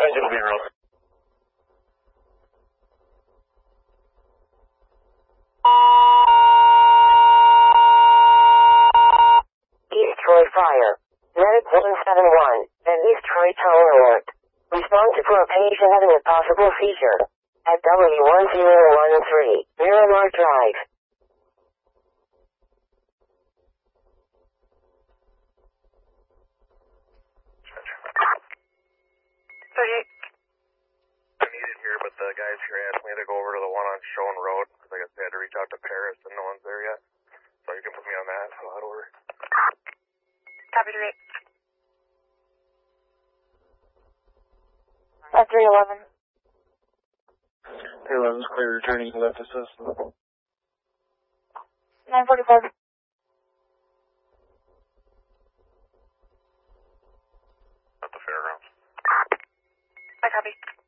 engine will be real. East Troy Fire. Medic 171 and East Troy Tower Alert. Respond to poor patient having a possible seizure at W1013 Miramar Drive. I need it here, but the guys here asked me to go over to the one on Shone Road because I guess they had to reach out to Paris and no one's there yet. So you can put me on that, so that'll work. Copy 3. 311. 311's clear, returning left assist. 945. At the fairgrounds. I copy.